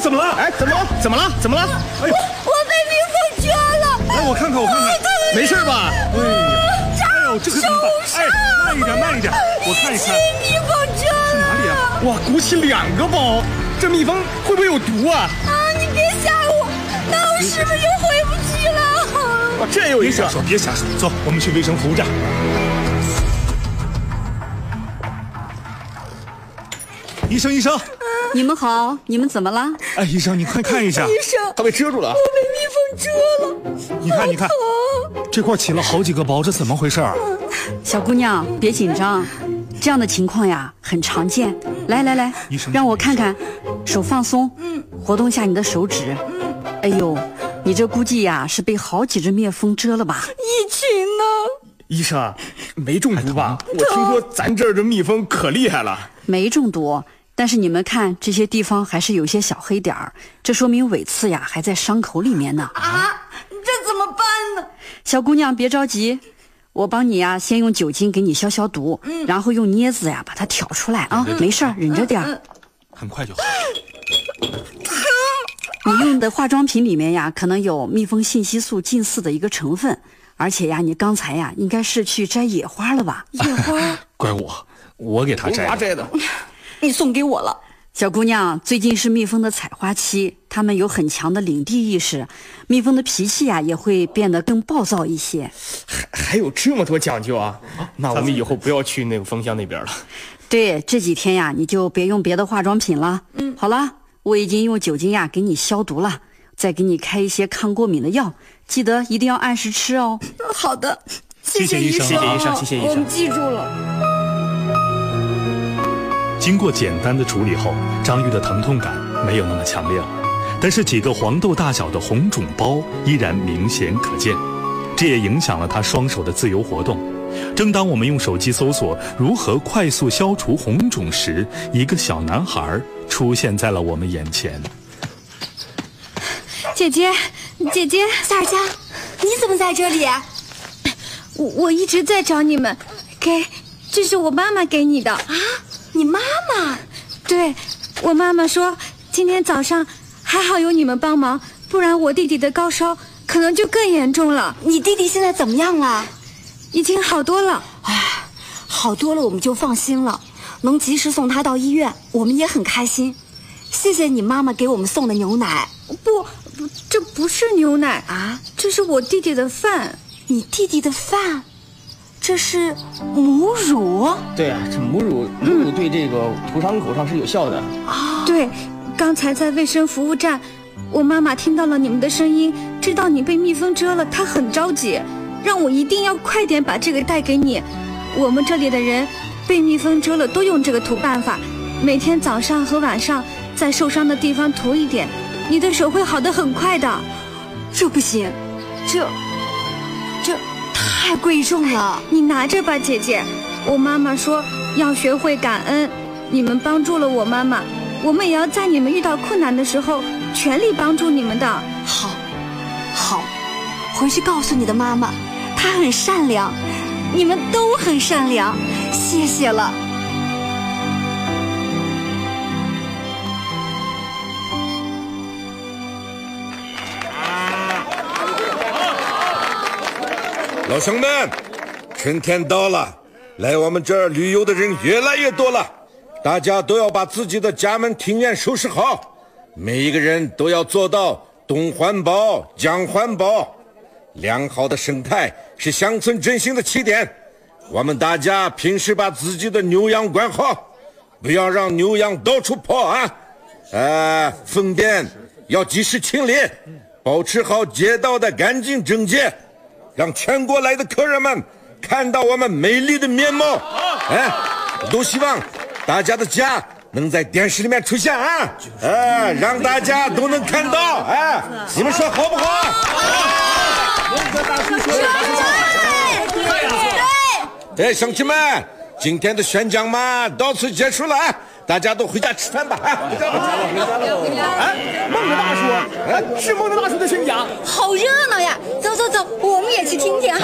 怎么了？哎，怎么了？怎么了？怎么了？哎， 我被蜜蜂蛰了。 来，我看看，没事吧？哎呦，这可怎么办？哎，慢一点，我看一看。 蜜蜂蛰了。 是哪里啊？哇，鼓起2个包，这蜜蜂会不会有毒啊？ 你别吓我，那我是不是就回不去了？ 哇，这有一个。别瞎说，走，我们去卫生服务站。医生， 你们好，你们怎么了？ 哎，医生，你快看一下， 医生， 他被蛰住了。 我被蜜蜂蛰了。 你看，这块起了好几个包，这怎么回事啊？ 小姑娘，别紧张，这样的情况呀很常见。来， 医生， 让我看看，手放松，活动下你的手指。哎呦，你这估计呀是被好几只蜜蜂蛰了吧？ 一群呢。 医生，没中毒吧？我听说咱这儿的蜜蜂可厉害了。 没中毒，但是你们看这些地方还是有些小黑点儿，这说明尾刺呀还在伤口里面呢。 这怎么办呢？ 小姑娘别着急，我帮你呀先用酒精给你消毒，然后用镊子呀把它挑出来啊，没事儿，忍着点儿， 很快就好。 你用的化妆品里面呀可能有蜜蜂信息素近似的一个成分，而且呀你刚才呀应该是去摘野花了吧？ 野花？ 怪我给他摘的。 你送给我了。 小姑娘，最近是蜜蜂的采花期，它们有很强的领地意识，蜜蜂的脾气呀也会变得更暴躁一些。 还有这么多讲究啊？那我们以后不要去那个蜂箱那边了。 对，这几天呀你就别用别的化妆品了。好了，我已经用酒精呀给你消毒了，再给你开一些抗过敏的药，记得一定要按时吃哦。 好的， 谢谢医生，谢谢医生， 我们记住了。 经过简单的处理后，张玉的疼痛感没有那么强烈了，但是几个黄豆大小的红肿包依然明显可见，这也影响了他双手的自由活动。正当我们用手机搜索如何快速消除红肿时，一个小男孩出现在了我们眼前。 姐姐， 萨尔加，你怎么在这里？ 我一直在找你们，这是我妈妈给你的啊。 你妈妈？ 对，我妈妈说今天早上还好有你们帮忙，不然我弟弟的高烧可能就更严重了。 你弟弟现在怎么样了？ 已经好多了。 好多了我们就放心了，能及时送他到医院，我们也很开心。谢谢你妈妈给我们送的牛奶。 不，这不是牛奶啊，这是我弟弟的饭。 你弟弟的饭？这是母乳？ 对啊，这母乳对这个涂伤口上是有效的啊。对，刚才在卫生服务站，我妈妈听到了你们的声音，知道你被蜜蜂蛰了，她很着急，让我一定要快点把这个带给你。我们这里的人被蜜蜂蛰了都用这个涂办法，每天早上和晚上在受伤的地方涂一点，你的手会好得很快的。 这不行，这太贵重了， 你拿着吧，姐姐。我妈妈说要学会感恩，你们帮助了我妈妈，我们也要在你们遇到困难的时候全力帮助你们的。 好，回去告诉你的妈妈，她很善良，你们都很善良，谢谢了。 老乡们，春天到了，来我们这儿旅游的人越来越多了，大家都要把自己的家门庭院收拾好，每一个人都要做到东环保、江环保。良好的生态是乡村振兴的起点，我们大家平时把自己的牛羊管好，不要让牛羊到处跑啊！粪便要及时清理，保持好街道的干净整洁，让全国来的客人们看到我们美丽的面貌。都希望大家的家能在电视里面出现让大家都能看到你们说好不好？对，乡亲们，今天的宣讲嘛到此结束了大家都回家吃饭吧回家了。孟德大叔，是孟德大叔的宣讲， 好热闹呀！走，我们也去听听。